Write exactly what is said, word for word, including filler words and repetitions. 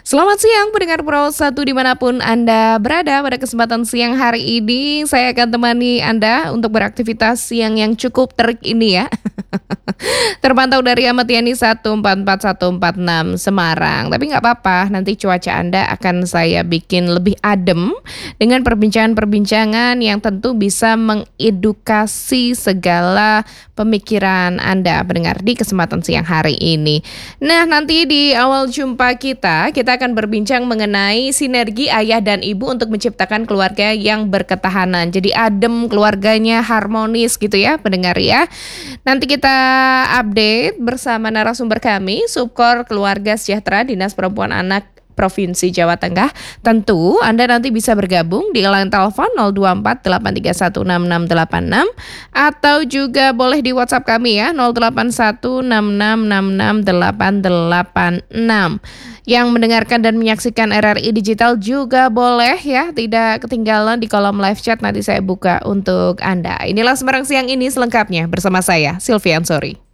Selamat siang pendengar Pro satu dimanapun Anda berada. Pada kesempatan siang hari ini saya akan temani Anda untuk beraktivitas siang yang cukup terik ini ya. Terpantau dari Ahmad Yani satu empat empat satu empat enam Semarang. Tapi nggak apa-apa, nanti cuaca Anda akan saya bikin lebih adem dengan perbincangan-perbincangan yang tentu bisa mengedukasi segala pemikiran Anda pendengar di kesempatan siang hari ini. Nah, nanti di awal jumpa kita, kita akan berbincang mengenai sinergi ayah dan ibu untuk menciptakan keluarga yang berketahanan. Jadi adem, keluarganya harmonis gitu ya pendengar ya. Nanti kita update bersama narasumber kami, Subkor Keluarga Sejahtera Dinas Perempuan Anak Provinsi Jawa Tengah. Tentu Anda nanti bisa bergabung di line telepon nol dua empat delapan tiga satu enam enam delapan enam atau juga boleh di WhatsApp kami ya nol delapan satu enam enam enam enam delapan delapan enam. Yang mendengarkan dan menyaksikan R R I Digital juga boleh ya, tidak ketinggalan di kolom live chat nanti saya buka untuk Anda. Inilah Semarang Siang ini selengkapnya bersama saya Silvian Sori.